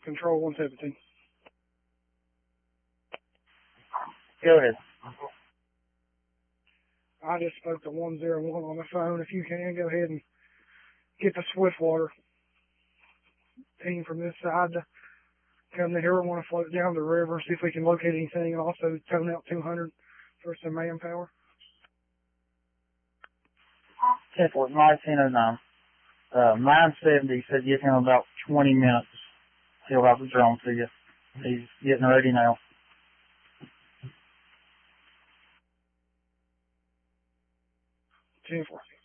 Control 117. Go ahead. I just spoke to 101 on the phone. If you can, go ahead and get the Swiftwater team from this side to come to here. We want to float down the river, see if we can locate anything, and also tone out 200 for some manpower. 10-4, 1909. 970 said give him about 20 minutes. He'll have the drone to you. He's getting ready now. Ten 4.